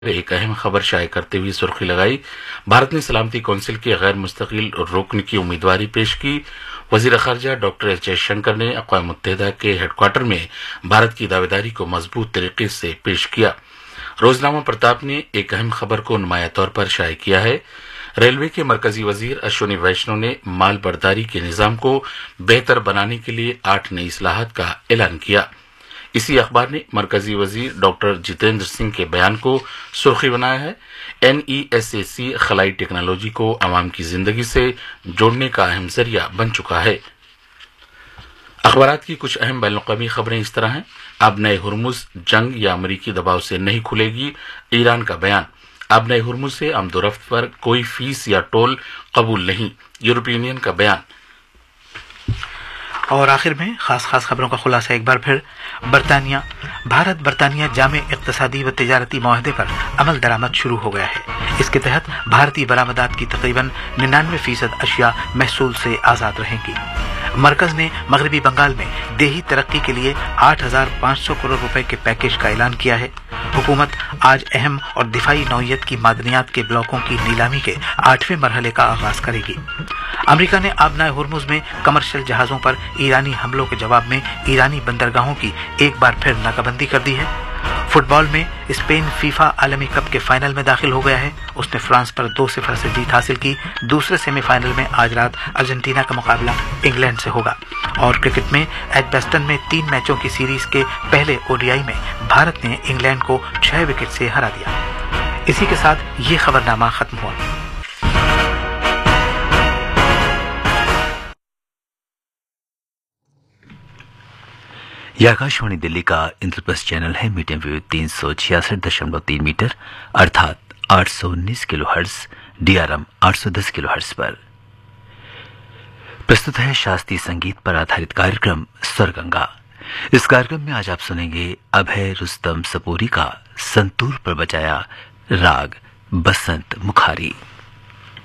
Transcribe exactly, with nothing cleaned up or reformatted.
एक अहम खबर शाये करते हुए सुर्खी लगाई। भारत ने सलामती कौंसिल के गैर मुस्तकिल रुकन की उम्मीदवारी पेश की। वजीर खारजा डॉक्टर एस जयशंकर ने अक़वाम मुत्तहिदा के हेडक्वार्टर में भारत की दावेदारी को मजबूत तरीके से पेश किया। रोजनामा प्रताप ने एक अहम खबर को नुमाया तौर पर शाये किया है। रेलवे के मरकजी वजीर अश्विनी वैष्णव ने माल बर्दारी के निजाम को बेहतर बनाने के लिए आठ नई इस्लाहात का ऐलान किया। इसी अखबार ने मरकजी वजीर डॉक्टर जितेंद्र सिंह के बयान को सुर्खी बनाया है। N E S A C खलाई technology को आवाम की जिंदगी से जोड़ने का अहम जरिया बन चुका है। अखबारात की कुछ अहम बैनुल-अक़वामी खबरें इस तरह हैं। अब नए हुर्मुज जंग या अमरीकी दबाव से नहीं खुलेगी, ईरान का बयान। अब नए हुर्मुज से आमदोरफ्त पर कोई फीस या टोल कबूल नहीं, यूरोपीय यूनियन का बयान। और आखिर में खास खास खबरों का खुलासा एक बार फिर। बरतानिया भारत बरतानिया जामे इक़्तिसादी व तिजारती मुआहदे पर अमल दरामद शुरू हो गया है। इसके तहत भारतीय बरामदात की तकरीबन निन्यानवे फीसद अशिया महसूल से आज़ाद रहेंगी। मरकज ने मगरबी बंगाल में देही तरक्की के लिए आठ हजार पाँच सौ करोड़ रुपए के पैकेज का ऐलान किया है। हुकूमत आज अहम और दिफाई नौइयत की मादनियात के ब्लॉकों की नीलामी के आठवें मरहले का आगाज करेगी। अमेरिका ने आबनाए हुर्मुज में कमर्शियल जहाजों पर ईरानी हमलों के जवाब में ईरानी बंदरगाहों की एक बार फिर नाकाबंदी कर दी है। फुटबॉल में स्पेन फीफा आलमी कप के फाइनल में दाखिल हो गया है। उसने फ्रांस पर दो सिफर से जीत हासिल की। दूसरे सेमीफाइनल में आज रात अर्जेंटीना का मुकाबला इंग्लैंड से होगा। और क्रिकेट में एजबेस्टन में तीन मैचों की सीरीज के पहले ओडीआई में भारत ने इंग्लैंड को छह विकेट से हरा दिया। इसी के साथ ये खबरनामा खत्म हुआ। यह आकाशवाणी दिल्ली का इंद्रप्रस्थ चैनल है। मीडियम वेव तीन सौ छियासठ दशमलव तीन मीटर अर्थात आठ सौ उन्नीस किलो हर्ट्ज, डीआरएम आठ सौ दस किलो हर्ट्ज पर प्रस्तुत है शास्त्रीय संगीत पर आधारित कार्यक्रम स्वरगंगा। इस कार्यक्रम में आज आप सुनेंगे अभय रुस्तम सपूरी का संतूर पर बजाया राग बसंत मुखारी।